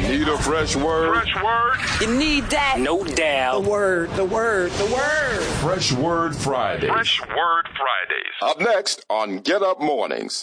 Need a fresh word? Fresh word? You need that. No doubt. The word. Fresh Word Fridays. Fresh Word Fridays. Up next on Get Up Mornings.